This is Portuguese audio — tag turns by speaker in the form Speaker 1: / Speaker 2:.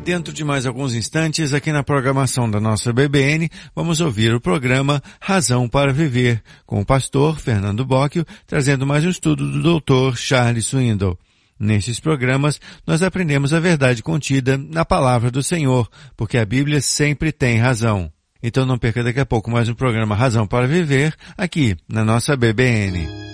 Speaker 1: Dentro de mais alguns instantes, aqui na programação da nossa BBN, vamos ouvir o programa Razão para Viver, com o pastor Fernando Bocchio, trazendo mais um estudo do Dr. Charles Swindoll. Nesses programas, nós aprendemos a verdade contida na palavra do Senhor, porque a Bíblia sempre tem razão. Então não perca daqui a pouco mais um programa Razão para Viver, aqui na nossa BBN.